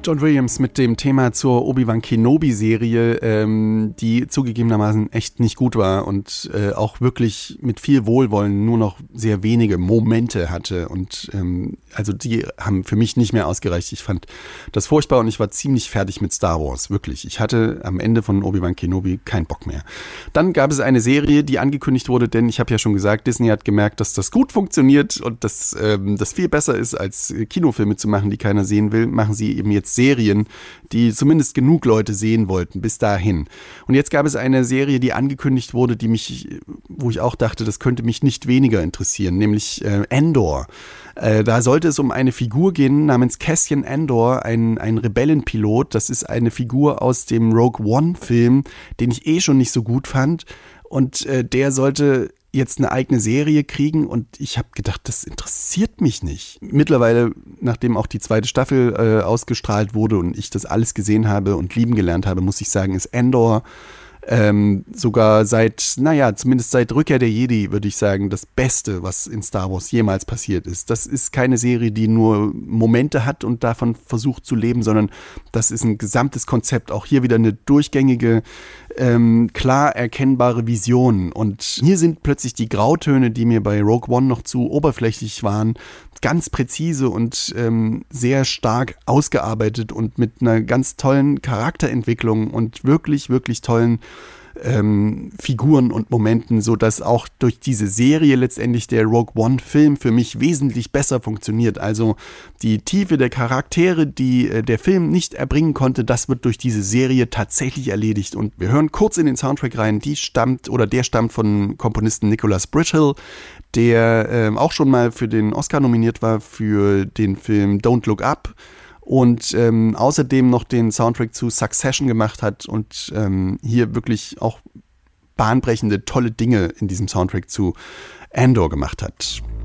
John Williams mit dem Thema zur Obi-Wan Kenobi-Serie, die zugegebenermaßen echt nicht gut war und auch wirklich mit viel Wohlwollen nur noch sehr wenige Momente hatte. Und also die haben für mich nicht mehr ausgereicht. Ich fand das furchtbar und ich war ziemlich fertig mit Star Wars, wirklich. Ich hatte am Ende von Obi-Wan Kenobi keinen Bock mehr. Dann gab es eine Serie, die angekündigt wurde, denn ich habe ja schon gesagt, Disney hat gemerkt, dass das gut funktioniert und dass das viel besser ist, als Kinofilme zu machen, die keiner sehen will, machen sie eben jetzt Serien, die zumindest genug Leute sehen wollten, bis dahin. Und jetzt gab es eine Serie, die angekündigt wurde, wo ich auch dachte, das könnte mich nicht weniger interessieren, nämlich Andor. Da sollte es um eine Figur gehen namens Cassian Andor, ein Rebellenpilot. Das ist eine Figur aus dem Rogue One-Film, den ich schon nicht so gut fand. Und der sollte jetzt eine eigene Serie kriegen und ich habe gedacht, das interessiert mich nicht. Mittlerweile, nachdem auch die zweite Staffel ausgestrahlt wurde und ich das alles gesehen habe und lieben gelernt habe, muss ich sagen, ist Andor sogar zumindest seit Rückkehr der Jedi, würde ich sagen, das Beste, was in Star Wars jemals passiert ist. Das ist keine Serie, die nur Momente hat und davon versucht zu leben, sondern das ist ein gesamtes Konzept. Auch hier wieder eine durchgängige, klar erkennbare Vision. Und hier sind plötzlich die Grautöne, die mir bei Rogue One noch zu oberflächlich waren, ganz präzise und sehr stark ausgearbeitet und mit einer ganz tollen Charakterentwicklung und wirklich, wirklich tollen Figuren und Momenten, sodass auch durch diese Serie letztendlich der Rogue One-Film für mich wesentlich besser funktioniert. Also die Tiefe der Charaktere, die der Film nicht erbringen konnte, das wird durch diese Serie tatsächlich erledigt. Und wir hören kurz in den Soundtrack rein, der stammt von Komponisten Nicholas Britell, der auch schon mal für den Oscar nominiert war für den Film Don't Look Up und außerdem noch den Soundtrack zu Succession gemacht hat und hier wirklich auch bahnbrechende, tolle Dinge in diesem Soundtrack zu Andor gemacht hat.